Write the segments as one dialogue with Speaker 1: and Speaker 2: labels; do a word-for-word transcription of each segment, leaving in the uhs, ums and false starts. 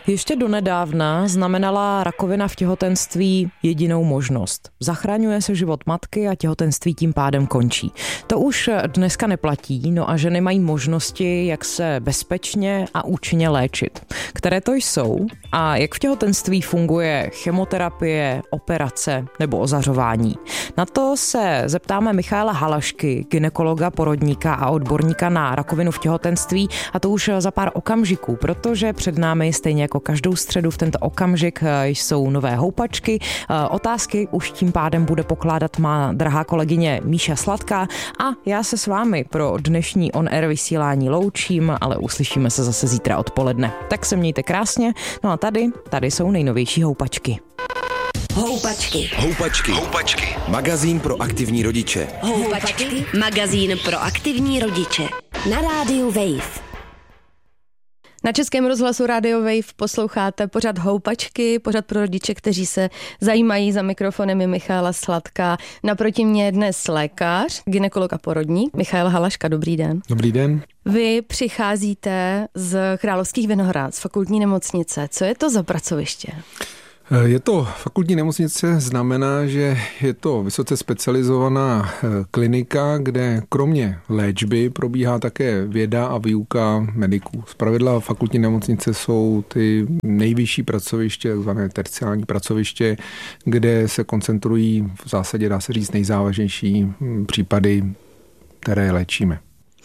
Speaker 1: Ještě donedávna znamenala rakovina v těhotenství jedinou možnost. Zachraňuje se život matky a těhotenství tím pádem končí. To už dneska neplatí, no a ženy mají možnosti, jak se bezpečně a účinně léčit. Které to jsou a jak v těhotenství funguje chemoterapie, operace nebo ozařování. Na to se zeptáme Michaela Halašky, gynekologa, porodníka a odborníka na rakovinu v těhotenství, a to už za pár okamžiků, protože před námi stejně jako každou středu v tento okamžik jsou nové houpačky. Otázky už tím pádem bude pokládat má drahá kolegyně Míša Sladká a já se s vámi pro dnešní on air vysílání loučím, ale uslyšíme se zase zítra odpoledne. Tak se mějte krásně. No a tady, tady jsou nejnovější houpačky.
Speaker 2: Houpačky.
Speaker 3: Houpačky. Houpačky. Magazín pro aktivní rodiče.
Speaker 2: Houpačky. Magazín pro aktivní rodiče. Na rádiu Wave.
Speaker 4: Na Českém rozhlasu Radio Wave posloucháte pořad Houpačky, pořad pro rodiče, kteří se zajímají. Za mikrofonem je Michaela Sladká. Naproti mě je dnes lékař, gynekolog a porodník Michael Halaška. Dobrý den.
Speaker 5: Dobrý den.
Speaker 4: Vy přicházíte z Královských Vinohrad, z fakultní nemocnice. Co je to za pracoviště?
Speaker 5: Je to fakultní nemocnice, znamená, že je to vysoce specializovaná klinika, kde kromě léčby probíhá také věda a výuka mediků. Zpravidla fakultní nemocnice jsou ty nejvyšší pracoviště, takzvané terciální pracoviště, kde se koncentrují v zásadě, dá se říct, nejzávažnější případy, které léčíme.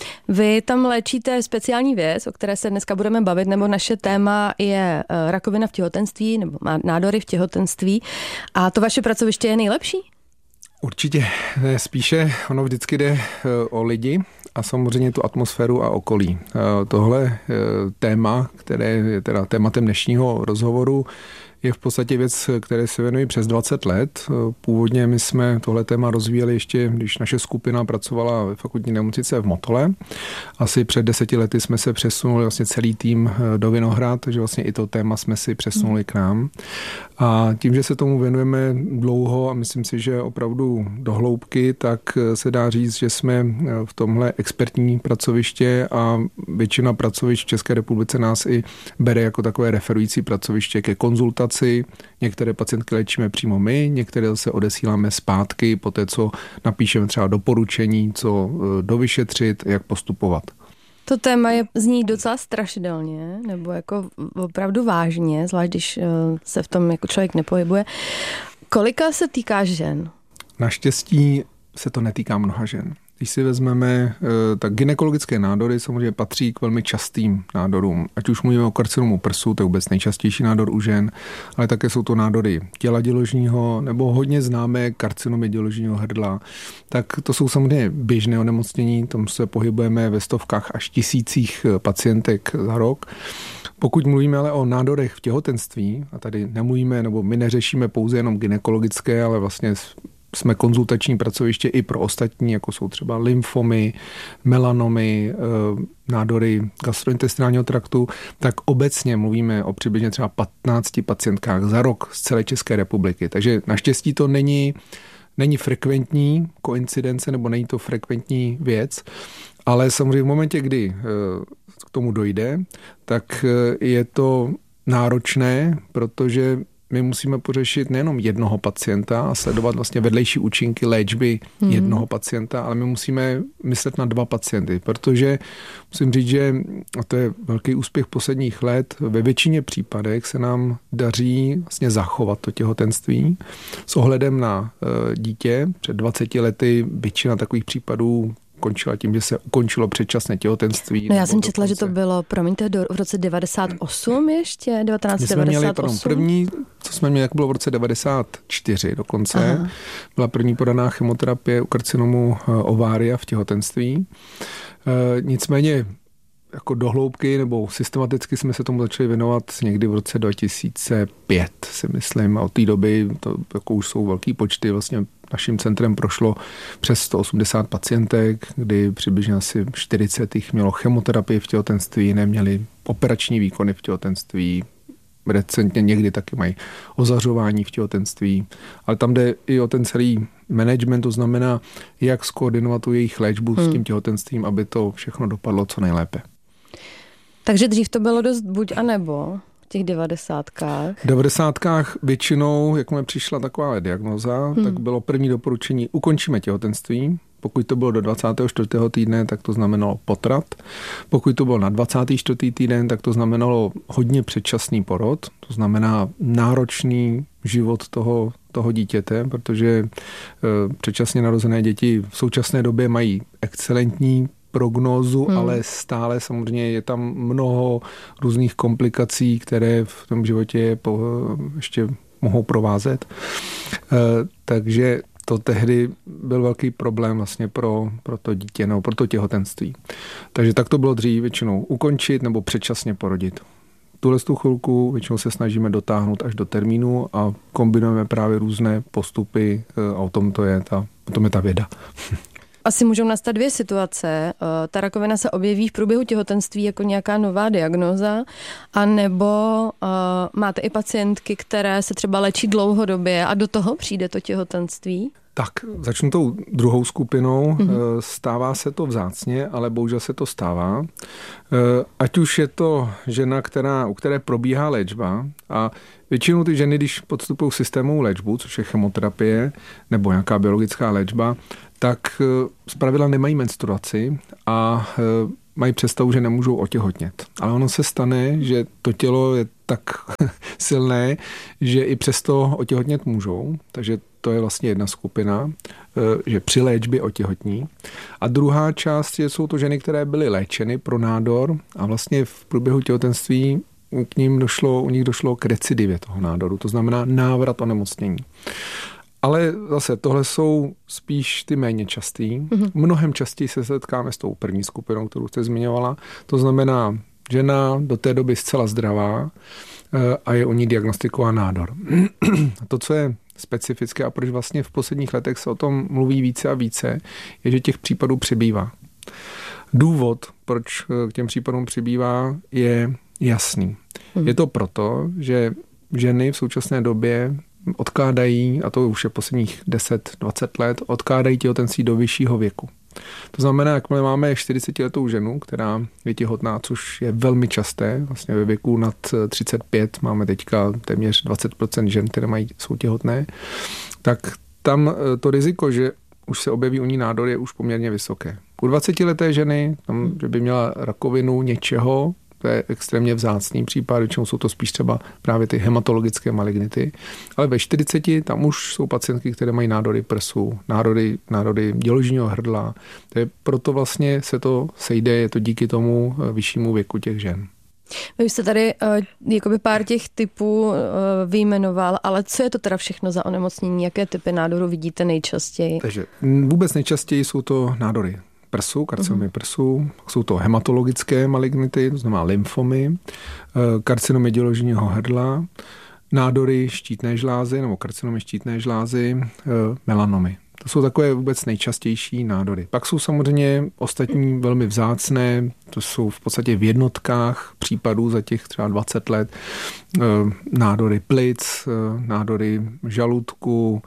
Speaker 4: Vy tam léčíte speciální věc, o které se dneska budeme bavit, nebo naše téma je rakovina v těhotenství nebo nádory v těhotenství. A to vaše pracoviště je nejlepší?
Speaker 5: Určitě. Spíše ono vždycky jde o lidi a samozřejmě tu atmosféru a okolí. Tohle téma, které je teda tématem dnešního rozhovoru, je v podstatě věc, které se věnují přes dvacet let. Původně my jsme tohle téma rozvíjeli ještě, když naše skupina pracovala ve fakultní nemocnice v Motole. Asi před deseti lety jsme se přesunuli vlastně celý tým do Vinohrad, takže vlastně i to téma jsme si přesunuli k nám. A tím, že se tomu věnujeme dlouho a myslím si, že opravdu do hloubky, tak se dá říct, že jsme v tomhle expertní pracoviště a většina pracovišť v České republice nás i bere jako takové referující pracoviště ke konzultaci. Některé pacientky léčíme přímo my, některé zase odesíláme zpátky po té, co napíšeme třeba doporučení, co dovyšetřit, jak postupovat.
Speaker 4: To téma je, zní docela strašidelně, nebo jako opravdu vážně, zvlášť když se v tom jako člověk nepohybuje. Kolika se týká žen?
Speaker 5: Naštěstí se to netýká mnoha žen. Když si vezmeme, tak gynekologické nádory samozřejmě patří k velmi častým nádorům. Ať už mluvíme o karcinomu prsu, to je vůbec nejčastější nádor u žen, ale také jsou to nádory těla děložního nebo hodně známé karcinomy děložního hrdla. Tak to jsou samozřejmě běžné onemocnění, tam se pohybujeme ve stovkách až tisících pacientek za rok. Pokud mluvíme ale o nádorech v těhotenství, a tady nemluvíme, nebo my neřešíme pouze jenom gynekologické, ale vlastně jsme konzultační pracoviště i pro ostatní, jako jsou třeba lymfomy, melanomy, nádory gastrointestinálního traktu, tak obecně mluvíme o přibližně třeba patnácti pacientkách za rok z celé České republiky. Takže naštěstí to není, není frekventní koincidence, nebo není to frekventní věc, ale samozřejmě v momentě, kdy k tomu dojde, tak je to náročné, protože my musíme pořešit nejenom jednoho pacienta a sledovat vlastně vedlejší účinky léčby mm. jednoho pacienta, ale my musíme myslet na dva pacienty, protože musím říct, že a to je velký úspěch posledních let, ve většině případech se nám daří vlastně zachovat to těhotenství s ohledem na e, dítě. Před dvaceti lety většina takových případů končila tím, že se ukončilo předčasné těhotenství.
Speaker 4: No já jsem četla, dokonce, že to bylo, promiňte, do, v roce devadesát osm ještě, devatenáct set devadesát osm.
Speaker 5: Měli, pardon, první, co jsme měli, jak bylo v roce devadesát čtyři dokonce, Aha. byla první podaná chemoterapie u karcinomu ovária v těhotenství. E, nicméně jako dohloubky nebo systematicky jsme se tomu začali věnovat někdy v roce dva tisíce pět, si myslím, a od té doby to jako už jsou velký počty. Vlastně naším centrem prošlo přes sto osmdesát pacientek, kdy přibližně asi čtyřicet jich mělo chemoterapii v těhotenství, neměli operační výkony v těhotenství, recentně někdy taky mají ozařování v těhotenství, ale tam jde i o ten celý management, to znamená, jak skoordinovat tu jejich léčbu hmm. s tím těhotenstvím, aby to všechno dopadlo co nejlépe.
Speaker 4: Takže dřív to bylo dost buď a nebo. v těch devadesátkách?
Speaker 5: V devadesátkách většinou, jakmile přišla taková diagnoza, hmm. tak bylo první doporučení, ukončíme těhotenství. Pokud to bylo do dvacátého čtvrtého týdne, tak to znamenalo potrat. Pokud to bylo na dvacátý čtvrtý týden, tak to znamenalo hodně předčasný porod. To znamená náročný život toho, toho dítěte, protože e, předčasně narozené děti v současné době mají excelentní prognózu, hmm. ale stále samozřejmě je tam mnoho různých komplikací, které v tom životě je po, ještě mohou provázet. E, takže to tehdy byl velký problém vlastně pro, pro to dítě nebo pro to těhotenství. Takže tak to bylo dřív většinou ukončit nebo předčasně porodit. Tuhle tu chvilku většinou se snažíme dotáhnout až do termínu a kombinujeme právě různé postupy a o tom to je ta, o tom je ta věda.
Speaker 4: Asi můžou nastat dvě situace. Ta rakovina se objeví v průběhu těhotenství jako nějaká nová diagnóza, anebo uh, máte i pacientky, které se třeba léčí dlouhodobě a do toho přijde to těhotenství?
Speaker 5: Tak, začnu tou druhou skupinou. Mm-hmm. Stává se to vzácně, ale bohužel se to stává. Ať už je to žena, která, u které probíhá léčba a většinou ty ženy, když podstupují systémovou léčbu, což je chemoterapie nebo nějaká biologická léčba, tak zpravidla nemají menstruaci a mají představu, že nemůžou otěhotnět. Ale ono se stane, že to tělo je tak silné, že i přesto otěhotnět můžou. Takže to je vlastně jedna skupina, že při léčbě otěhotní. A druhá část jsou to ženy, které byly léčeny pro nádor a vlastně v průběhu těhotenství k ním došlo, u nich došlo k recidivě toho nádoru, to znamená návrat onemocnění. Ale zase tohle jsou spíš ty méně častý. Mm-hmm. Mnohem častěji se setkáme s tou první skupinou, kterou jste zmiňovala. To znamená žena do té doby zcela zdravá a je u ní diagnostikován nádor. A to, co je specifické a proč vlastně v posledních letech se o tom mluví více a více, je, že těch případů přibývá. Důvod, proč k těm případům přibývá, je jasný. Mm-hmm. Je to proto, že ženy v současné době odkládají, a to už je posledních deset dvacet let, odkládají těhotenství do vyššího věku. To znamená, jakmile máme čtyřicetiletou ženu, která je těhotná, což je velmi časté, vlastně ve věku nad třicet pět máme teďka téměř dvacet procent žen, které mají, jsou těhotné, tak tam to riziko, že už se objeví u ní nádor, je už poměrně vysoké. U dvacetileté ženy, tam, že by měla rakovinu něčeho, to je extrémně vzácný případ, většinou jsou to spíš třeba právě ty hematologické malignity. Ale ve čtyřiceti tam už jsou pacientky, které mají nádory prsu, nádory, nádory děložního hrdla. To je, proto vlastně se to sejde, je to díky tomu vyššímu věku těch žen.
Speaker 4: Vy jste tady uh, jakoby pár těch typů uh, vyjmenoval, ale co je to teda všechno za onemocnění? Jaké typy nádorů vidíte nejčastěji?
Speaker 5: Takže vůbec nejčastěji jsou to nádory prsu, karcinomy prsu, jsou to hematologické malignity, to znamená lymfomy, karcinomy děložního hrdla, nádory štítné žlázy nebo karcinomy štítné žlázy, melanomy. To jsou takové vůbec nejčastější nádory. Pak jsou samozřejmě ostatní velmi vzácné, to jsou v podstatě v jednotkách případů za těch třeba dvacet let, nádory plic, nádory žaludku.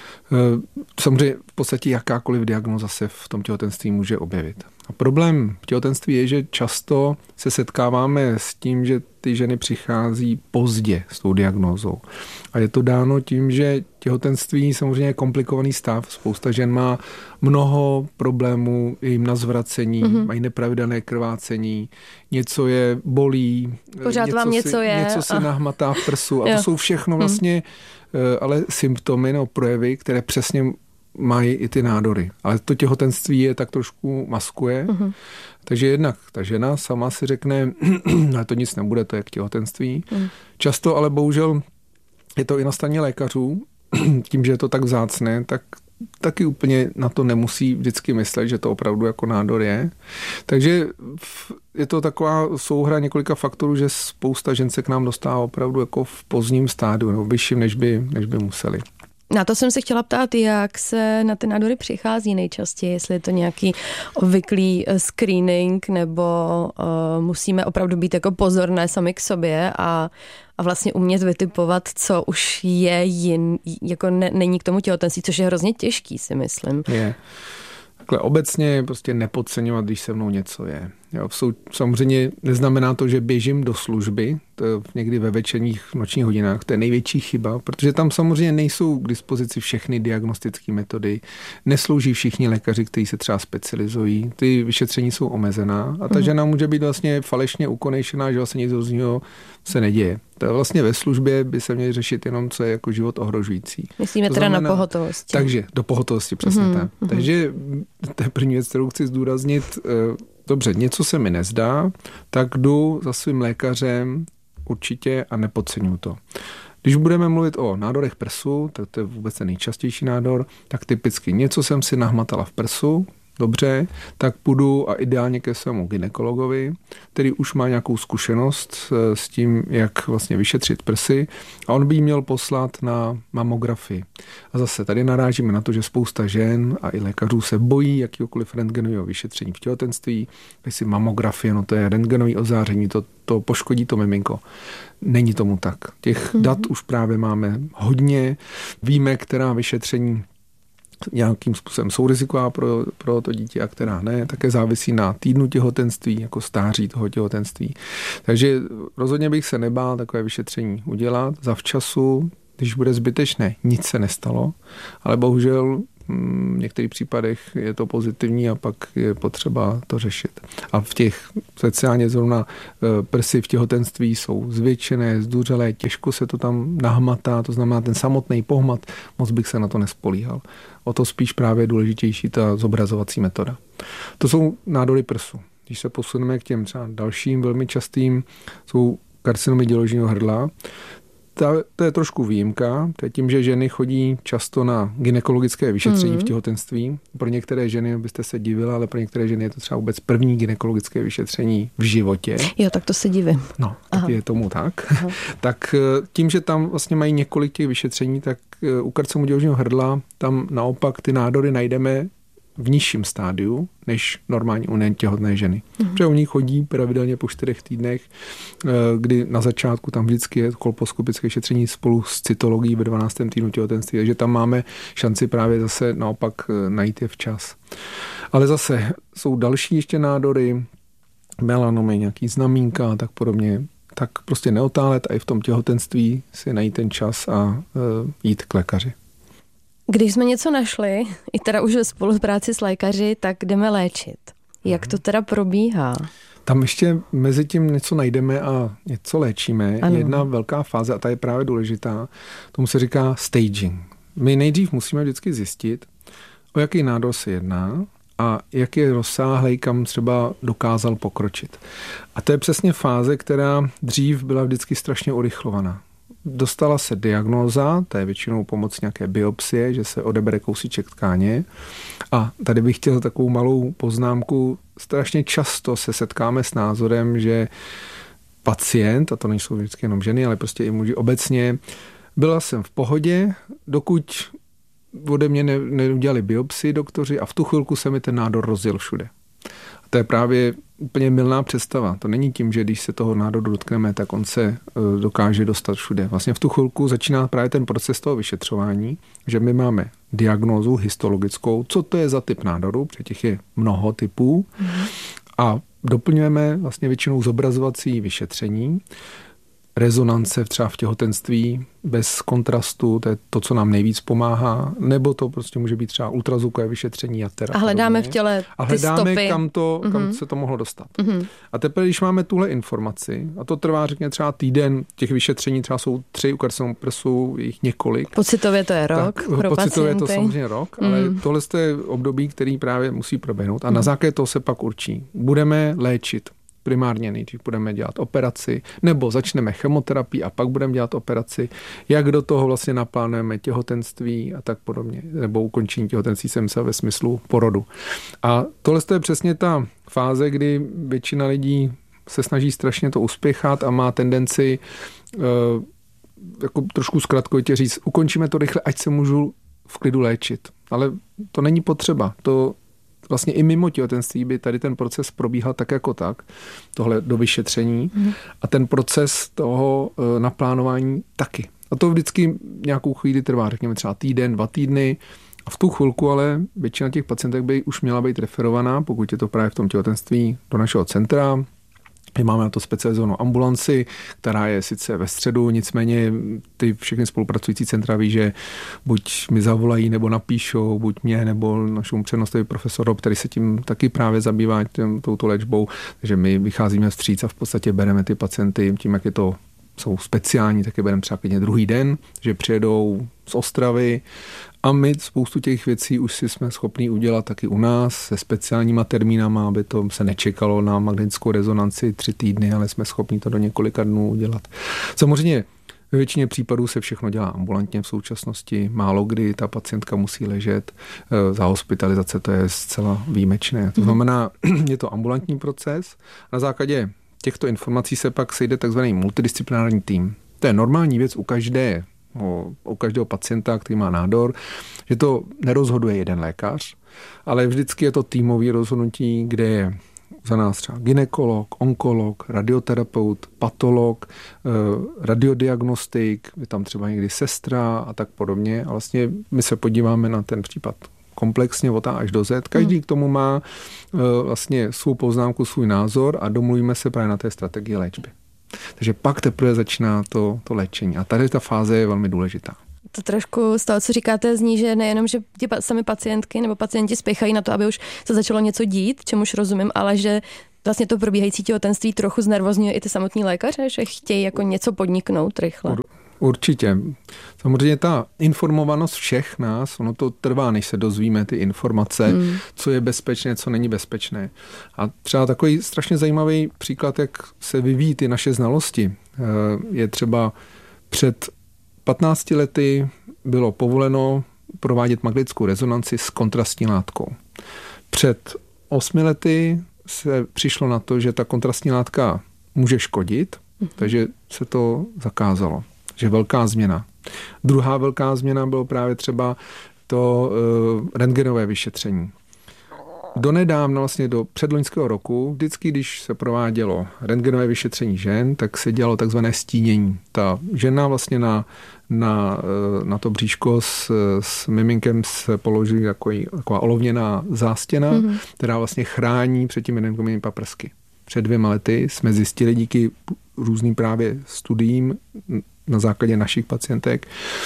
Speaker 5: Samozřejmě v podstatě jakákoliv diagnóza se v tom těhotenství může objevit. A problém v těhotenství je, že často se setkáváme s tím, že ty ženy přichází pozdě s tou diagnózou. A je to dáno tím, že těhotenství samozřejmě je komplikovaný stav. Spousta žen má mnoho problémů jim na zvracení, mm-hmm. mají nepravidelné krvácení, něco je bolí,
Speaker 4: pořád
Speaker 5: něco
Speaker 4: vám něco
Speaker 5: si,
Speaker 4: je.
Speaker 5: něco si nahmatá v prsu. A to jsou všechno vlastně ale symptomy nebo projevy, které přesně mají i ty nádory. Ale to těhotenství je tak trošku maskuje. Uh-huh. Takže jednak ta žena sama si řekne, ale to nic nebude, to je k těhotenství. Uh-huh. Často ale bohužel je to i na straně lékařů, tím, že je to tak vzácné, tak taky úplně na to nemusí vždycky myslet, že to opravdu jako nádor je. Takže je to taková souhra několika faktorů, že spousta žen se k nám dostává opravdu jako v pozdním stádiu, nebo vyšším, než by, než by museli.
Speaker 4: Na to jsem se chtěla ptát, jak se na ty nádory přichází nejčastěji, jestli je to nějaký obvyklý screening, nebo uh, musíme opravdu být jako pozorné sami k sobě a, a vlastně umět vytipovat, co už je jin, jako ne, není k tomu těhotenství, což je hrozně těžký, si myslím.
Speaker 5: Je. Takhle obecně prostě nepodceňovat, když se mnou něco je. Jo, jsou, samozřejmě neznamená to, že běžím do služby, to někdy ve večerních nočních hodinách, to je největší chyba, protože tam samozřejmě nejsou k dispozici všechny diagnostické metody, neslouží všichni lékaři, kteří se třeba specializují, ty vyšetření jsou omezená a ta mm. žena může být vlastně falešně ukonejšená, že vlastně nic z něho se neděje. To vlastně ve službě by se měli řešit jenom, co je jako život ohrožující.
Speaker 4: Myslíme to teda znamená, na pohotovosti.
Speaker 5: Takže do pohotovosti, přesně mm. tak. Mm. Takže to je první věc, kterou chci zdůraznit. Dobře, něco se mi nezdá, tak jdu za svým lékařem určitě a nepodceňuji to. Když budeme mluvit o nádorech prsu, tak to je vůbec ten nejčastější nádor, tak typicky něco jsem si nahmatala v prsu, dobře, tak půjdu a ideálně ke svému gynekologovi, který už má nějakou zkušenost s tím, jak vlastně vyšetřit prsy a on by jí měl poslat na mamografii. A zase tady narážíme na to, že spousta žen a i lékařů se bojí jakýkoliv rentgenového vyšetření v těhotenství. Jestli mamografie, no to je rentgenový ozáření, to, to poškodí to miminko. Není tomu tak. Těch mm-hmm. dat už právě máme hodně. Víme, která vyšetření nějakým způsobem jsou riziková pro, pro to dítě a která ne. Také závisí na týdnu těhotenství, jako stáří toho těhotenství. Takže rozhodně bych se nebál takové vyšetření udělat zavčasu, když bude zbytečné. Nic se nestalo, ale bohužel v některých případech je to pozitivní a pak je potřeba to řešit. A v těch speciálně zrovna prsy v těhotenství jsou zvětšené, zduřelé, těžko se to tam nahmatá, to znamená ten samotný pohmat, moc bych se na to nespolíhal. O to spíš právě důležitější ta zobrazovací metoda. To jsou nádory prsu. Když se posuneme k těm třeba dalším velmi častým, jsou karcinomy děložního hrdla. To je trošku výjimka, to je tím, že ženy chodí často na gynekologické vyšetření mm. v těhotenství. Pro některé ženy byste se divila, ale pro některé ženy je to třeba vůbec první gynekologické vyšetření v životě.
Speaker 4: Jo, tak to se divím.
Speaker 5: No, tak Aha. je tomu tak. Aha. Tak tím, že tam vlastně mají několik těch vyšetření, tak u karcinomu děložního hrdla tam naopak ty nádory najdeme v nižším stádiu, než normální u netěhotné ženy. Mm. Protože u ní chodí pravidelně po čtyřech týdnech, kdy na začátku tam vždycky je kolposkopické šetření spolu s cytologií ve dvanáctém týdnu těhotenství, takže tam máme šanci právě zase naopak najít je včas. Ale zase jsou další ještě nádory, melanomy, nějaký znamínka a tak podobně, tak prostě neotálet a i v tom těhotenství si najít ten čas a e, jít k lékaři.
Speaker 4: Když jsme něco našli, i teda už ve spolupráci s lékaři, tak jdeme léčit. Jak to teda probíhá?
Speaker 5: Tam ještě mezi tím něco najdeme a něco léčíme. Ano. Jedna velká fáze, a ta je právě důležitá, tomu se říká staging. My nejdřív musíme vždycky zjistit, o jaký nádor se jedná a jak je rozsáhlej, kam třeba dokázal pokročit. A to je přesně fáze, která dřív byla vždycky strašně urychlovaná. Dostala se diagnóza, to je většinou pomoc nějaké biopsie, že se odebere kousíček tkáně. A tady bych chtěl takovou malou poznámku. Strašně často se setkáme s názorem, že pacient, a to nejsou vždycky jenom ženy, ale prostě i muži obecně, byla jsem v pohodě, dokud ode mě ne, neudělali biopsii doktoři a v tu chvilku se mi ten nádor rozjel všude. A to je právě úplně mylná představa. To není tím, že když se toho nádoru dotkneme, tak on se dokáže dostat všude. Vlastně v tu chvilku začíná právě ten proces toho vyšetřování, že my máme diagnózu histologickou, co to je za typ nádoru, protože těch je mnoho typů, mm-hmm. a doplňujeme vlastně většinou zobrazovací vyšetření, rezonance třeba v těhotenství bez kontrastu, to je to, co nám nejvíc pomáhá, nebo to prostě může být třeba ultrazvukové vyšetření jatera.
Speaker 4: A hledáme v těle ty
Speaker 5: A hledáme,
Speaker 4: stopy.
Speaker 5: kam, to, kam
Speaker 4: mm-hmm.
Speaker 5: se to mohlo dostat.
Speaker 4: Mm-hmm.
Speaker 5: A teprve, když máme tuhle informaci, a to trvá, řekněme, třeba týden, těch vyšetření třeba jsou tři u karcinomu prsu, jich několik.
Speaker 4: Pocitově to je rok
Speaker 5: tak,
Speaker 4: pro
Speaker 5: pocitově
Speaker 4: pacienty.
Speaker 5: je to samozřejmě rok, mm. ale tohle je období, který právě musí proběhnout a mm. na základě toho se pak určí. Budeme léčit. Primárně nejdřív budeme dělat operaci, nebo začneme chemoterapii a pak budeme dělat operaci, jak do toho vlastně naplánujeme těhotenství a tak podobně, nebo ukončení těhotenství jsem se ve smyslu porodu. A tohle je přesně ta fáze, kdy většina lidí se snaží strašně to uspěchat a má tendenci uh, jako trošku zkratkovitě říct, ukončíme to rychle, ať se můžu v klidu léčit. Ale to není potřeba. To vlastně i mimo těhotenství by tady ten proces probíhal tak jako tak, tohle do vyšetření mm. a ten proces toho e, naplánování taky. A to vždycky nějakou chvíli trvá, řekněme třeba týden, dva týdny A v tu chvilku ale většina těch pacientek by už měla být referovaná, pokud je to právě v tom těhotenství, do našeho centra. My máme na to specializovanou ambulanci, která je sice ve středu, nicméně ty všechny spolupracující centra ví, že buď mi zavolají nebo napíšou, buď mě nebo našemu přenostovi profesoru, který se tím taky právě zabývá tím, touto léčbou. Takže my vycházíme vstříc a v podstatě bereme ty pacienty tím, jak je to jsou speciální, tak je bereme třeba klidně druhý den, že přijedou z Ostravy a my spoustu těch věcí už si jsme schopni udělat taky u nás se speciálníma termínama, aby to se nečekalo na magnetickou rezonanci tři týdny, ale jsme schopni to do několika dnů udělat. Samozřejmě ve většině případů se všechno dělá ambulantně v současnosti, málo kdy ta pacientka musí ležet, za hospitalizace to je zcela výjimečné. To znamená, je to ambulantní proces. Na základě těchto informací se pak sejde takzvaný multidisciplinární tým. To je normální věc u každé, u každého pacienta, který má nádor, že to nerozhoduje jeden lékař, ale vždycky je to týmový rozhodnutí, kde je za nás třeba gynekolog, onkolog, radioterapeut, patolog, radiodiagnostik, je tam třeba někdy sestra a tak podobně. A vlastně my se podíváme na ten případ komplexně od A až do Z. Každý k tomu má vlastně svou poznámku, svůj názor a domluvíme se právě na té strategii léčby. Takže pak teprve začíná to, to léčení. A tady ta fáze je velmi důležitá.
Speaker 4: To trošku z toho, co říkáte, zní, že nejenom, že ti sami pacientky nebo pacienti spěchají na to, aby už se začalo něco dít, čemuž rozumím, ale že vlastně to probíhající těhotenství trochu znervozňuje i ty samotní lékaře, že chtějí jako něco podniknout rychle.
Speaker 5: Ur, určitě. Samozřejmě ta informovanost všech nás, ono to trvá, než se dozvíme ty informace, hmm. co je bezpečné, co není bezpečné. A třeba takový strašně zajímavý příklad, jak se vyvíjí ty naše znalosti, je třeba před patnácti lety bylo povoleno provádět magnetickou rezonanci s kontrastní látkou. Před osmi lety se přišlo na to, že ta kontrastní látka může škodit, mm-hmm. takže se to zakázalo. Takže velká změna. Druhá velká změna bylo právě třeba to uh, rentgenové vyšetření. Donedávna, vlastně do předloňského roku, vždycky, když se provádělo rentgenové vyšetření žen, tak se dělalo takzvané stínění. Ta žena vlastně na, na, na to bříško s, s miminkem se položí takový, taková olovněná zástěna, mm-hmm. která vlastně chrání před těmi rentgenovými paprsky. Před dvěma lety jsme zjistili díky různým právě studiím na základě našich pacientek,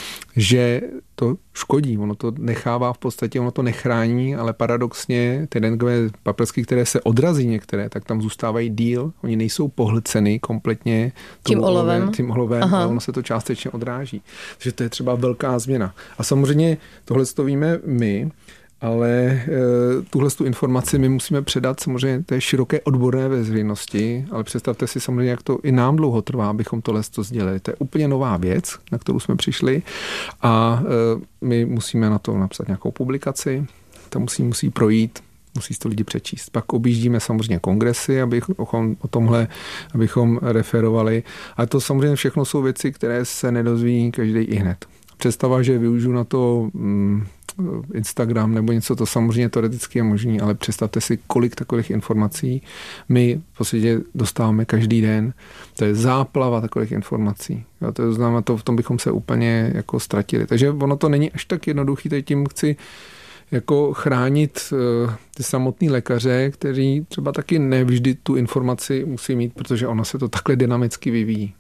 Speaker 5: že to škodí, ono to nechává v podstatě, ono to nechrání, ale paradoxně ty rentgenové paprsky, které se odrazí některé, tak tam zůstávají díl, oni nejsou pohlceny kompletně
Speaker 4: tím olovem,
Speaker 5: tím olovem ale ono se to částečně odráží. Takže to je třeba velká změna. A samozřejmě tohle to víme my, ale e, tuhle tu informaci my musíme předat samozřejmě té široké odborné veřejnosti, ale představte si samozřejmě, jak to i nám dlouho trvá, abychom tohle to sdělili. To je úplně nová věc, na kterou jsme přišli a e, my musíme na to napsat nějakou publikaci, to musí, musí projít, musí to lidi přečíst. Pak objíždíme samozřejmě kongresy, abychom o tomhle, abychom referovali. A to samozřejmě všechno jsou věci, které se nedozví každý i hned. Představa, že využiju na to mm, Instagram nebo něco, to samozřejmě teoreticky je možné, ale představte si, kolik takových informací my v podstatě dostáváme každý den. To je záplava takových informací. Jo, to znamená, to, v tom bychom se úplně jako ztratili. Takže ono to není až tak jednoduchý, teď tím chci jako chránit uh, ty samotný lékaře, kteří třeba taky nevždy tu informaci musí mít, protože ono se to takhle dynamicky vyvíjí.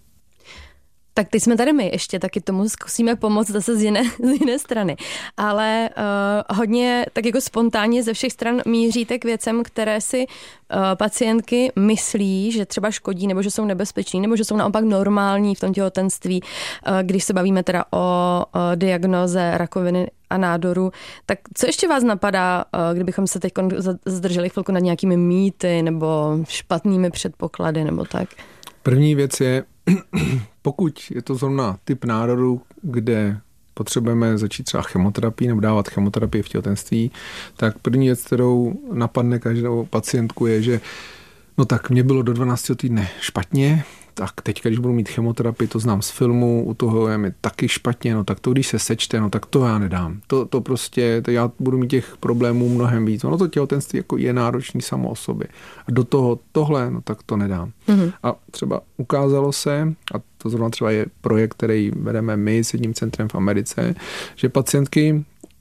Speaker 4: Tak teď jsme tady my, ještě taky tomu zkusíme pomoct zase z jiné, z jiné strany. Ale uh, hodně tak jako spontánně ze všech stran míříte k věcem, které si uh, pacientky myslí, že třeba škodí, nebo že jsou nebezpeční, nebo že jsou naopak normální v tom těhotenství. Uh, když se bavíme teda o uh, diagnoze rakoviny a nádoru, tak co ještě vás napadá, uh, kdybychom se teď zdrželi chvilku nad nějakými mýty nebo špatnými předpoklady nebo tak?
Speaker 5: První věc je, pokud je to zrovna typ nádoru, kde potřebujeme začít třeba chemoterapii nebo dávat chemoterapii v těhotenství, tak první věc, kterou napadne každou pacientku je, že no tak mě bylo do dvanáctého týdne špatně, tak teď, když budu mít chemoterapii, to znám z filmu, u toho je mi taky špatně, no tak to, když se sečte, no tak to já nedám. To, to prostě, to já budu mít těch problémů mnohem víc. Ono to těhotenství jako je náročný samo o sobě. A do toho tohle, no tak to nedám. Mm-hmm. A třeba ukázalo se, a to zrovna třeba je projekt, který vedeme my s jedním centrem v Americe, že pacientky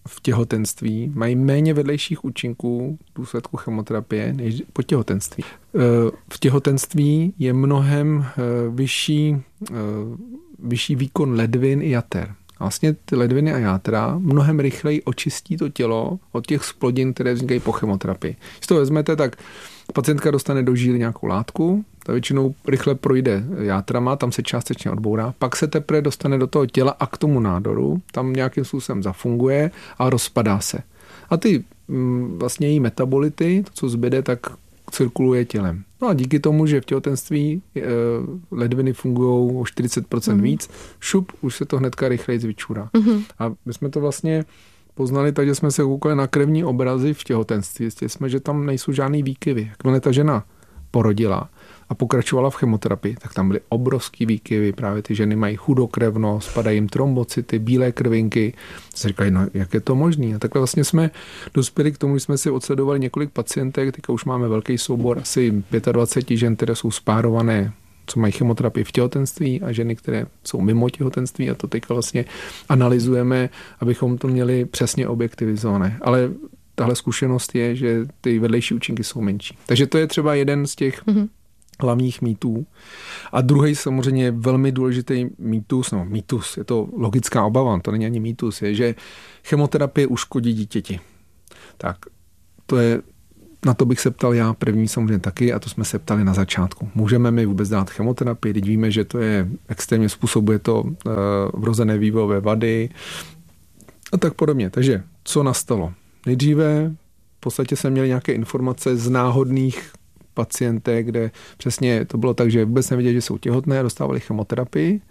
Speaker 5: v těhotenství mají méně vedlejších účinků v důsledku chemoterapie než po těhotenství. V těhotenství je mnohem vyšší, vyšší výkon ledvin i jater. Vlastně ty ledviny a játra mnohem rychleji očistí to tělo od těch zplodin, které vznikají po chemoterapii. Když to vezmete, tak pacientka dostane do žíly nějakou látku, ta většinou rychle projde játrama, tam se částečně odbourá, pak se teprve dostane do toho těla a k tomu nádoru, tam nějakým způsobem zafunguje a rozpadá se. A ty vlastně její metabolity, to, co zbyde, tak cirkuluje tělem. No a díky tomu, že v těhotenství e, ledviny fungují o čtyřicet procent mm. víc, šup, už se to hnedka rychleji vyčurá. Mm. A my jsme to vlastně poznali tak, že jsme se koukali na krevní obrazy v těhotenství. Zjistili jsme, že tam nejsou žádný výkyvy. Jakmile ta žena porodila a pokračovala v chemoterapii, tak tam byly obrovský výkyvy. Právě ty ženy mají chudokrevnost, spadají jim trombocyty, bílé krvinky. Se říkají, no jak je to možné? A takhle vlastně jsme dospěli k tomu, že jsme si odsledovali několik pacientek, teďka už máme velký soubor, asi dvacet pět žen, které jsou spárované, co mají chemoterapii v těhotenství a ženy, které jsou mimo těhotenství a to teďka vlastně analyzujeme, abychom to měli přesně objektivizované. Ale tahle zkušenost je, že ty vedlejší účinky jsou menší. Takže to je třeba jeden z těch mm-hmm. hlavních mýtů. A druhý samozřejmě velmi důležitý mýtus, no mýtus, je to logická obava, to není ani mýtus, je, že chemoterapie uškodí dítěti. Tak to je, na to bych se ptal já první samozřejmě taky a to jsme se ptali na začátku. Můžeme mi vůbec dát chemoterapii, teď víme, že to je extrémně způsobuje to uh, vrozené vývojové vady a tak podobně. Takže co nastalo? Nejdříve v podstatě jsme měli nějaké informace z náhodných pacientek, kde přesně to bylo tak, že vůbec nevěděli, že jsou těhotné a dostávali chemoterapii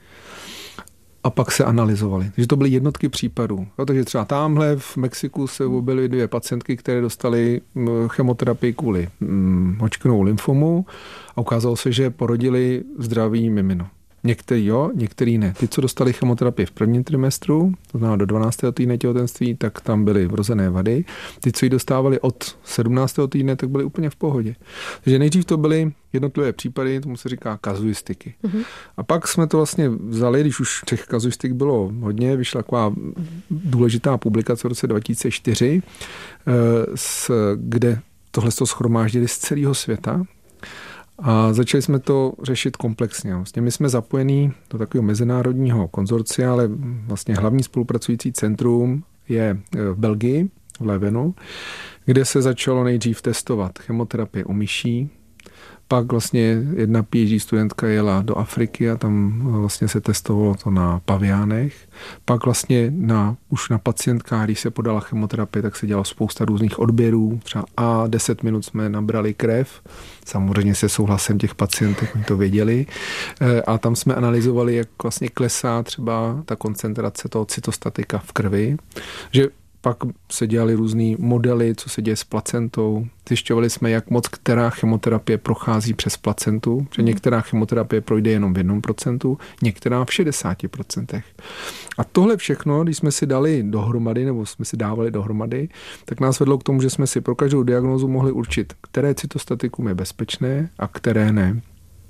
Speaker 5: a pak se analyzovali. Takže to byly jednotky případů. No, takže třeba tamhle v Mexiku se objevily dvě pacientky, které dostaly chemoterapii kvůli hm, Hodgkinovou lymfomu a ukázalo se, že porodili zdravý mimino. Některý jo, některý ne. Ty, co dostali chemoterapii v prvním trimestru, to znamená do dvanáctého týdne těhotenství, tak tam byly vrozené vady. Ty, co ji dostávali od sedmnáctého týdne, tak byly úplně v pohodě. Takže nejdřív to byly jednotlivé případy, tomu se říká kazuistiky. Mm-hmm. A pak jsme to vlastně vzali, když už těch kazuistik bylo hodně, vyšla taková důležitá publikace v roce dva tisíce čtyři, kde tohle to shromáždili z celého světa. A začali jsme to řešit komplexně. Vlastně my jsme zapojení do takového mezinárodního konzorcia, ale vlastně hlavní spolupracující centrum je v Belgii, v Levenu, kde se začalo nejdřív testovat chemoterapie u myší. Pak vlastně jedna PhD studentka jela do Afriky a tam vlastně se testovalo to na paviánech. Pak vlastně na, už na pacientkách, když se podala chemoterapie, tak se dělalo spousta různých odběrů. Třeba a deset minut jsme nabrali krev, samozřejmě se souhlasem těch pacientek, oni to věděli. A tam jsme analyzovali, jak vlastně klesá třeba ta koncentrace toho cytostatika v krvi. Že pak se dělali různý modely, co se děje s placentou. Zjišťovali jsme, jak moc která chemoterapie prochází přes placentu, že některá chemoterapie projde jenom v jednom procentu, některá v šedesáti procentech. A tohle všechno, když jsme si dali dohromady, nebo jsme si dávali dohromady, tak nás vedlo k tomu, že jsme si pro každou diagnózu mohli určit, které cytostatikum je bezpečné a které ne.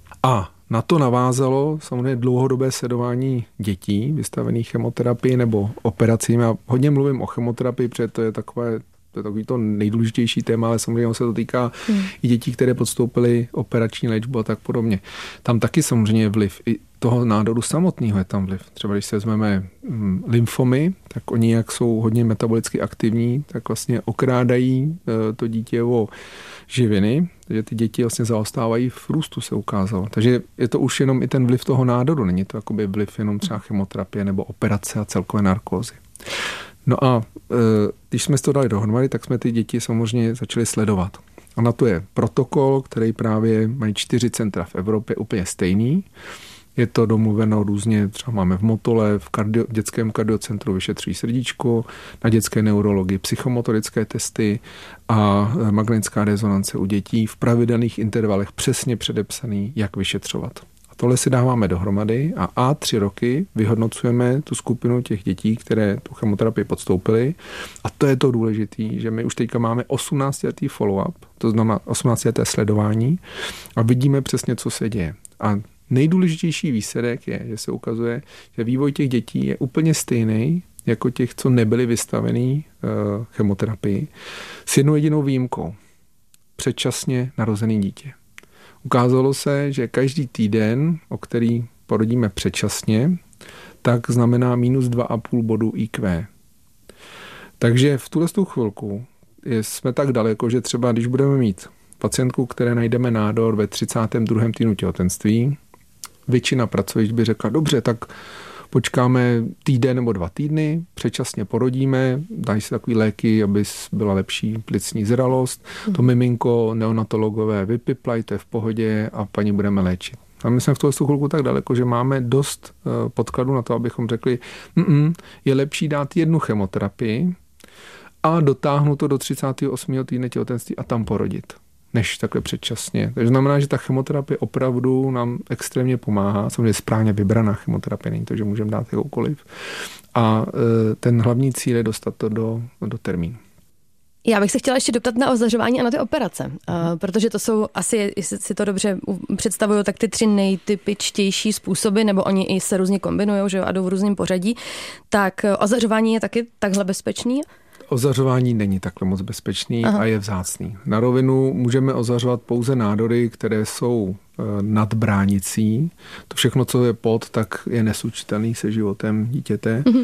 Speaker 5: A na to navázalo samozřejmě dlouhodobé sledování dětí vystavených chemoterapii nebo operacím. Já hodně mluvím o chemoterapii, protože to je takové, to je takový to nejdůležitější téma, ale samozřejmě se to týká hmm. i dětí, které podstoupily operační léčbu a tak podobně. Tam taky samozřejmě je vliv i toho nádoru samotného je tam vliv. Třeba když se vezmeme hm, lymfomy, tak oni jak jsou hodně metabolicky aktivní, tak vlastně okrádají e, to dítě o živiny, takže ty děti vlastně zaostávají v růstu, se ukázalo. Takže je to už jenom i ten vliv toho nádoru, není to jakoby vliv jenom třeba chemoterapie nebo operace a celkové narkózy. No a e, když jsme to dali dohromady, tak jsme ty děti samozřejmě začali sledovat. A na to je protokol, který právě mají čtyři centra v Evropě úplně stejný. Je to domluveno různě, třeba máme v Motole, v kardio, dětském kardiocentru vyšetřují srdíčko, na dětské neurologii psychomotorické testy a magnetická rezonance u dětí v pravidelných intervalech přesně předepsaný, jak vyšetřovat. A tohle si dáváme dohromady a a tři roky vyhodnocujeme tu skupinu těch dětí, které tu chemoterapii podstoupily. A to je to důležité, že my už teďka máme osmnáctiletý follow-up, to znamená osmnáctileté sledování a vidíme přesně, co se děje. A nejdůležitější výsledek je, že se ukazuje, že vývoj těch dětí je úplně stejný jako těch, co nebyli vystavený uh, chemoterapii, s jednou jedinou výjimkou. Předčasně narozený dítě. Ukázalo se, že každý týden, o který porodíme předčasně, tak znamená minus dva a půl bodu í kvé. Takže v tuhle chvilku jsme tak daleko, že třeba když budeme mít pacientku, které najdeme nádor ve třicátém druhém týdnu těhotenství, většina pracovišť by řekla, dobře, tak počkáme týden nebo dva týdny, předčasně porodíme, dají se takový léky, aby byla lepší plicní zralost, hmm. to miminko neonatologové vypiplají, to je v pohodě a paní budeme léčit. A my jsme v tuhle chvilku tak daleko, že máme dost podkladů na to, abychom řekli, je lepší dát jednu chemoterapii a dotáhnout to do třicátého osmého týdne těhotenství a tam porodit, než takhle předčasně. Takže znamená, že ta chemoterapie opravdu nám extrémně pomáhá. Samozřejmě správně vybraná chemoterapie, není to, že můžeme dát jakoukoliv. A ten hlavní cíl je dostat to do, do termínu.
Speaker 4: Já bych se chtěla ještě doptat na ozařování a na ty operace, uh, protože to jsou asi, jestli si to dobře představuju, tak ty tři nejtypičtější způsoby, nebo oni i se různě kombinují, že jo, a jdou v různém pořadí. Tak ozařování je taky takhle bezpečný?
Speaker 5: Ozařování není takhle moc bezpečný Aha. a je vzácný. Na rovinu můžeme ozařovat pouze nádory, které jsou nad bránicí. To všechno, co je pod, tak je neslučitelný se životem dítěte. Mhm.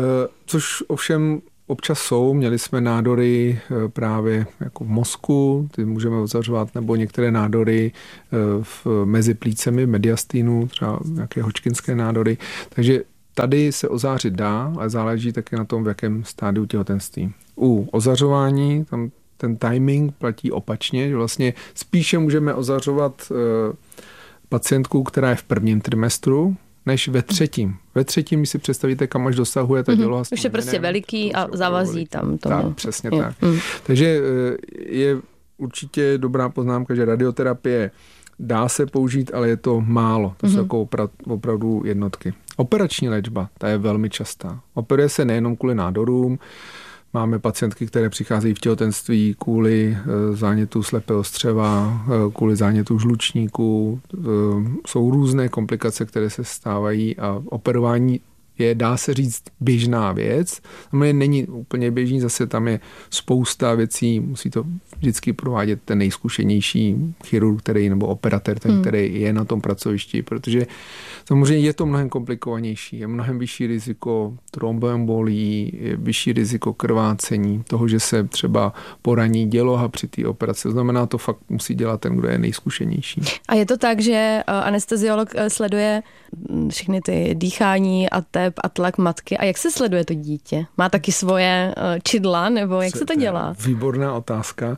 Speaker 5: Což ovšem občas jsou. Měli jsme nádory právě jako v mozku, ty můžeme ozařovat, nebo některé nádory v, mezi plícemi, mediastínu, třeba nějaké hodgkinské nádory. Takže tady se ozářit dá, ale záleží také na tom, v jakém stádiu těhotenství. U ozařování tam ten timing platí opačně, že vlastně spíše můžeme ozařovat e, pacientku, která je v prvním trimestru, než ve třetím. Ve třetím, když si představíte, kam až dosahuje ta děloha.
Speaker 4: Už je prostě veliký a zavazí tam to.
Speaker 5: Tak, přesně tak. Takže e, je určitě dobrá poznámka, že radioterapie dá se použít, ale je to málo. To mm-hmm. jsou jako opra- opravdu jednotky. Operační léčba, ta je velmi častá. Operuje se nejenom kvůli nádorům. Máme pacientky, které přicházejí v těhotenství kvůli zánětu slepého střeva, kvůli zánětu žlučníku. Jsou různé komplikace, které se stávají a operování je, dá se říct, běžná věc. Tam není úplně běžný, zase tam je spousta věcí, musí to vždycky provádět ten nejzkušenější chirurg, který, nebo operatér, ten, hmm. který je na tom pracovišti, protože samozřejmě je to mnohem komplikovanější, je mnohem vyšší riziko tromboembolí, je vyšší riziko krvácení, toho, že se třeba poraní děloha při té operaci. To znamená, to fakt musí dělat ten, kdo je nejzkušenější. A je to tak, že anesteziolog sleduje všechny ty dýchání a tep a tlak matky. A jak se sleduje to dítě? Má taky svoje čidla, nebo jak se to dělá? Výborná otázka.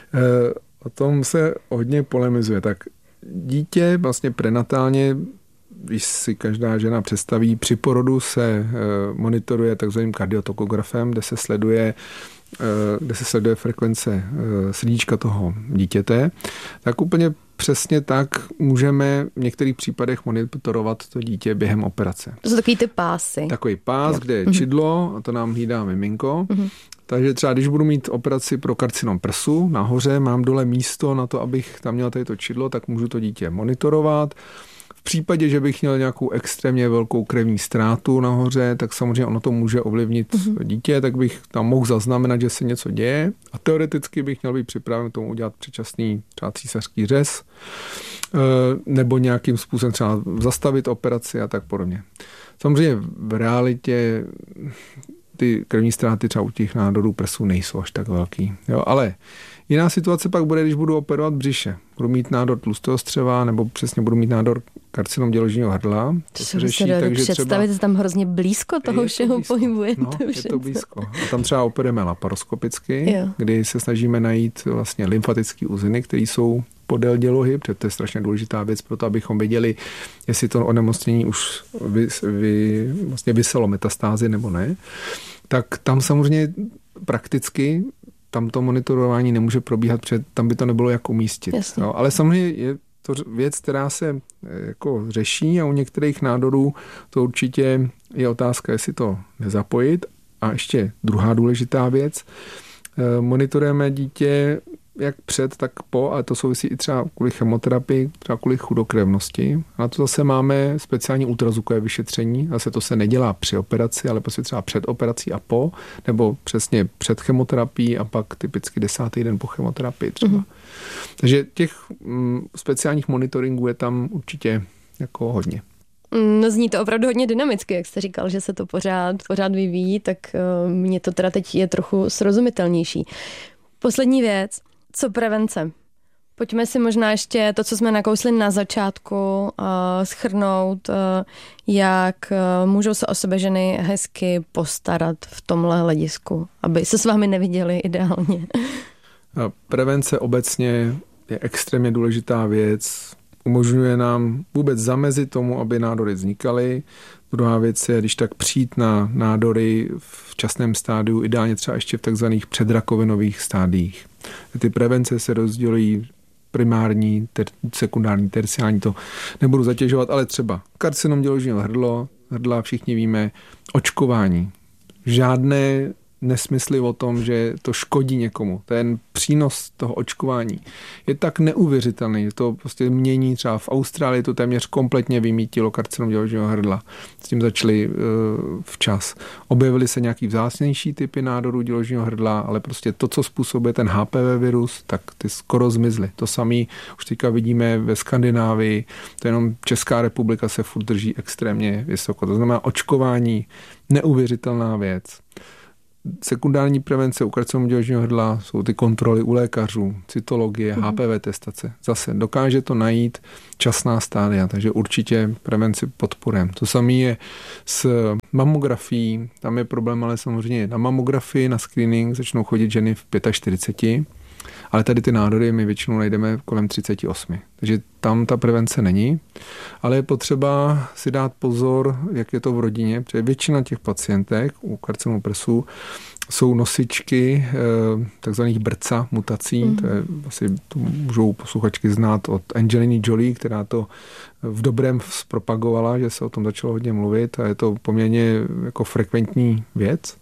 Speaker 5: O tom se hodně polemizuje. Tak dítě vlastně prenatálně, když si každá žena představí, při porodu se monitoruje takzvaným kardiotokografem, kde se sleduje kde se sleduje frekvence srdíčka toho dítěte, tak úplně přesně tak můžeme v některých případech monitorovat to dítě během operace.
Speaker 4: To jsou takový ty pásy.
Speaker 5: Takový pás, jo. Kde je čidlo a to nám hlídá miminko. Mm-hmm. Takže třeba když budu mít operaci pro karcinom prsu, nahoře mám dole místo na to, abych tam měl tady to čidlo, tak můžu to dítě monitorovat. V případě, že bych měl nějakou extrémně velkou krevní ztrátu nahoře, tak samozřejmě ono to může ovlivnit mm-hmm. dítě, tak bych tam mohl zaznamenat, že se něco děje a teoreticky bych měl být připraven k tomu udělat předčasný třeba císařský řez nebo nějakým způsobem třeba zastavit operaci a tak podobně. Samozřejmě v realitě ty krevní ztráty třeba u těch nádorů prsu nejsou až tak velký. Jo, ale jiná situace pak bude, když budu operovat břiše. Budu mít nádor tlustého střeva nebo přesně budu mít nádor karcinom děložního hrdla.
Speaker 4: To se řeší, se takže představit, že tam hrozně blízko toho všeho pohybujete.
Speaker 5: No, je to blízko. A tam třeba operujeme laparoskopicky, jo. Kdy se snažíme najít vlastně lymfatické uzliny, které jsou podél dělohy, protože to je strašně důležitá věc pro to, abychom věděli, jestli to onemocnění už vy, vy, vlastně vyselo metastázy nebo ne. Tak tam samozřejmě prakticky tam to monitorování nemůže probíhat, protože tam by to nebylo jak umístit. No, ale samozřejmě je to věc, která se jako řeší a u některých nádorů to určitě je otázka, jestli to nezapojit. A ještě druhá důležitá věc. Monitorujeme dítě jak před, tak po, ale to souvisí i třeba kvůli chemoterapii, třeba kvůli chudokrevnosti. A na to zase máme speciální ultrazvukové vyšetření. Zase to se nedělá při operaci, ale prostě třeba před operací a po, nebo přesně před chemoterapií a pak typicky desátý den po chemoterapii třeba. Mm-hmm. Takže těch mm, speciálních monitoringů je tam určitě jako hodně.
Speaker 4: No zní to opravdu hodně dynamicky, jak jste říkal, že se to pořád, pořád vyvíjí, tak uh, mně to teda teď je trochu srozumitelnější. Poslední věc, co prevence? Pojďme si možná ještě to, co jsme nakousli na začátku, uh, shrnout, uh, jak uh, můžou se o sebe ženy hezky postarat v tomhle hledisku, aby se s vámi neviděli ideálně.
Speaker 5: Prevence obecně je extrémně důležitá věc. Umožňuje nám vůbec zamezit tomu, aby nádory vznikaly. Druhá věc je, když tak přijít na nádory v včasném stádiu, ideálně třeba ještě v takzvaných předrakovinových stádiích. Ty prevence se rozdělují primární, ter, sekundární, terciální, to nebudu zatěžovat, ale třeba karcinom děložního hrdlo, hrdla, všichni víme, očkování. Žádné nesmysly o tom, že to škodí někomu. Ten přínos toho očkování je tak neuvěřitelný, že to prostě mění. Třeba v Austrálii to téměř kompletně vymítilo karcinom děložního hrdla. S tím začali uh, včas. Objevily se nějaký vzácnější typy nádorů děložního hrdla, ale prostě to, co způsobuje ten H P V virus, tak ty skoro zmizly. To samé už teďka vidíme ve Skandinávii, to jenom Česká republika se furt drží extrémně vysoko. To znamená očkování, neuvěřitelná věc. Sekundární prevence u karcinomu děložního hrdla jsou ty kontroly u lékařů, cytologie, mm. H P V testace. Zase dokáže to najít časná stádia, takže určitě prevenci podporujeme. To samé je s mamografií, tam je problém, ale samozřejmě na mamografii, na screening začnou chodit ženy v čtyřiceti pěti, ale tady ty nádory my většinou najdeme kolem třiceti osmi. Takže tam ta prevence není, ale je potřeba si dát pozor, jak je to v rodině, protože většina těch pacientek u karcinomu prsu jsou nosičky takzvaných B R C A mutací, mm. to je asi to můžou posluchačky znát od Angeliny Jolie, která to v dobrém zpropagovala, že se o tom začalo hodně mluvit a je to poměrně jako frekventní věc.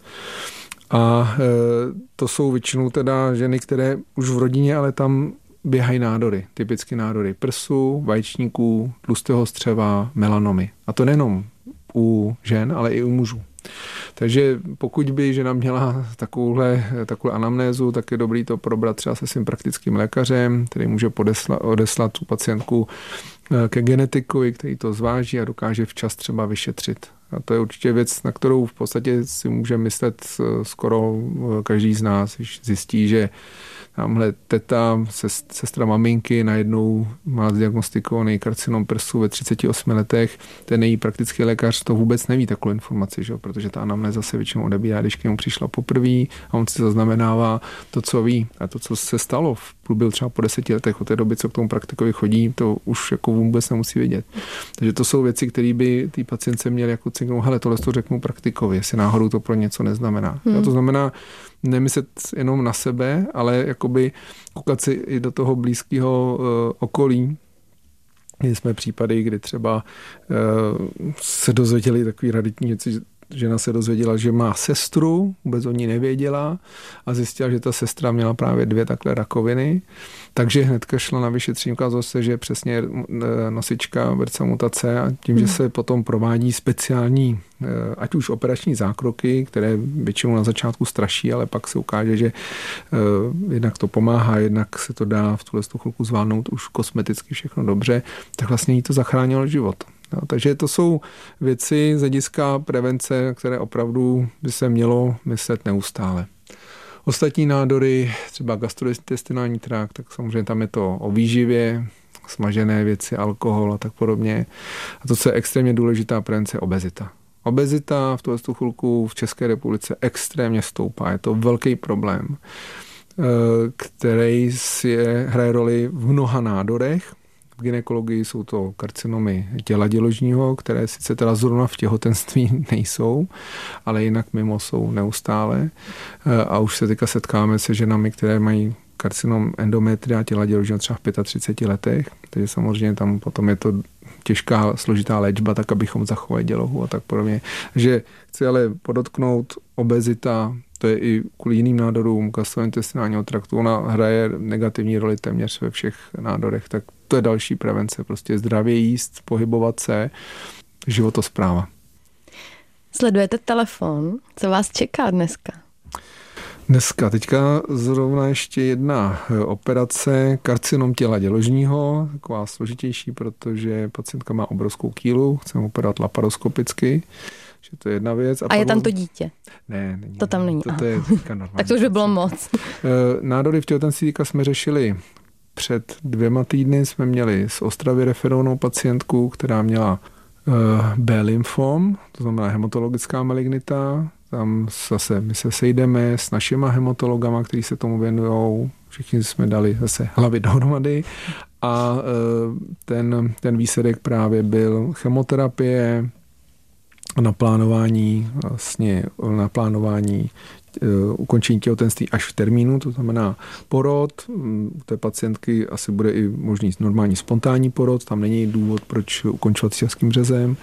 Speaker 5: A to jsou většinou teda ženy, které už v rodině, ale tam běhají nádory, typicky nádory prsu, vaječníků, tlustého střeva, melanomy. A to nejenom u žen, ale i u mužů. Takže pokud by žena měla takovouhle, takovou anamnézu, tak je dobrý to probrat třeba se svým praktickým lékařem, který může podesla, odeslat tu pacientku ke genetikovi, který to zváží a dokáže včas třeba vyšetřit. A to je určitě věc, na kterou v podstatě si může myslet skoro každý z nás, když zjistí, že tamhle teta, sestra maminky najednou má zdiagnostikovaný karcinom prsu ve třiceti osmi letech. Ten její praktický lékař to vůbec neví, takovou informaci, že? Protože ta anamnéza se většinou odebírá, když k němu přišla poprvé a on si zaznamenává to, co ví. A to, co se stalo v průběhu třeba po deseti letech od té doby, co k tomu praktikovi chodí, to už jako vůbec nemusí vědět. Takže to jsou věci, které by ty pacientce měly jako cyknout, hele, tohle to řeknu praktikovi, jestli náhodou to pro něco neznamená. Hmm. A to znamená nemyslet jenom na sebe, ale jakoby koukat si i do toho blízkého uh, okolí. Měli jsme případy, kdy třeba uh, se dozvěděli takový raditní věci, že žena se dozvěděla, že má sestru, vůbec o ní nevěděla a zjistila, že ta sestra měla právě dvě takhle rakoviny, takže hnedka šla na vyšetření, ukázalo se, že je přesně nosička B R C A mutace a tím, hmm. že se potom provádí speciální, ať už operační zákroky, které většinou na začátku straší, ale pak se ukáže, že jednak to pomáhá, jednak se to dá v tuhle chvilku zvládnout už kosmeticky všechno dobře, tak vlastně jí to zachránilo život. No, takže to jsou věci z hlediska prevence, které opravdu by se mělo myslet neustále. Ostatní nádory, třeba gastrointestinální trakt, tak samozřejmě tam je to o výživě, smažené věci, alkohol a tak podobně. A to, co je extrémně důležitá prevence, je obezita. Obezita v tuhle chvilku v České republice extrémně stoupá. Je to velký problém, který si hraje roli v mnoha nádorech. V gynekologii jsou to karcinomy těla děložního, které sice teda zrovna v těhotenství nejsou, ale jinak mimo jsou neustále. A už se teďka setkáme se ženami, které mají karcinom endometria těla děložního třeba v třiceti pěti letech. Takže samozřejmě tam potom je to těžká, složitá léčba, tak abychom zachovali dělohu a tak podobně. Takže chci ale podotknout, obezita To je i kvůli jiným nádorům gastrointestinálního traktu. Ona hraje negativní roli téměř ve všech nádorech. Tak to je další prevence. Prostě zdravě jíst, pohybovat se, životospráva.
Speaker 4: Sledujete telefon. Co vás čeká dneska?
Speaker 5: Dneska, teďka zrovna ještě jedna operace, karcinom těla děložního, taková složitější, protože pacientka má obrovskou kýlu, chceme operovat laparoskopicky, že to je jedna věc. A,
Speaker 4: a je tam to dítě?
Speaker 5: Ne, není.
Speaker 4: To tam není.
Speaker 5: To, to je normální.
Speaker 4: Tak to už by bylo moc.
Speaker 5: Nádory v těhotenství jsme řešili před dvěma týdny, jsme měli z Ostravy referovanou pacientku, která měla B-lymfom, to znamená hematologická malignita. Tam zase my se sejdeme s našima hematologama, kteří se tomu věnují. Všichni jsme dali zase hlavy dohromady a ten, ten výsledek právě byl chemoterapie, naplánování, vlastně naplánování ukončení těhotenství až v termínu, to znamená porod. U té pacientky asi bude i možný normální spontánní porod, tam není důvod, proč ukončovat císařským řezem.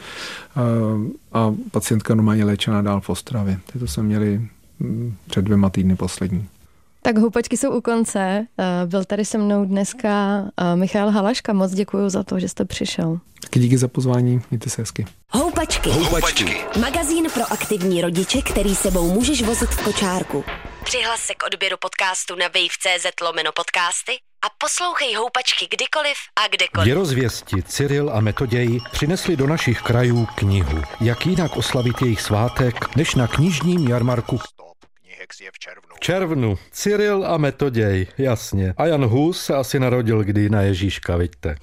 Speaker 5: A pacientka normálně léčená dál v Ostravě. To jsme měli před dvěma týdny poslední.
Speaker 4: Tak houpačky jsou u konce. Byl tady se mnou dneska Michal Halaška. Moc děkuji za to, že jste přišel.
Speaker 5: Taky díky za pozvání, mějte se hezky.
Speaker 2: Houpačky. Houpačky. Magazín pro aktivní rodiče, který sebou můžeš vozit v kočárku. Přihlas se k odběru podcastu na wave tečka cé zet lomeno podcasty a poslouchej Houpačky kdykoliv a kdekoliv.
Speaker 6: Věrozvěsti Cyril a Metoděj přinesli do našich krajů knihu. Jak jinak oslavit jejich svátek, než na knižním jarmarku.
Speaker 7: Je v červnu.
Speaker 6: V červnu. Cyril a Metoděj, jasně. A Jan Hus se asi narodil kdy na Ježíška, vidíte.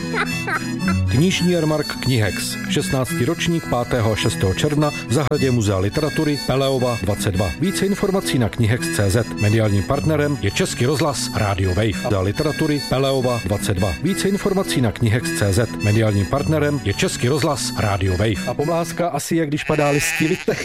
Speaker 6: Knižní jarmark Knihex. šestnáctý ročník pátého a šestého června v zahradě Muzea literatury Peleova dvacet dva. Více informací na knihex tečka cé zet. Mediálním partnerem je Český rozhlas Radio Wave. Za literatury Peleova dvacet dva. Více informací na knihex tečka cé zet. Mediálním partnerem je Český rozhlas Radio Wave. A pomlázka asi je, když padá listí, vidíte.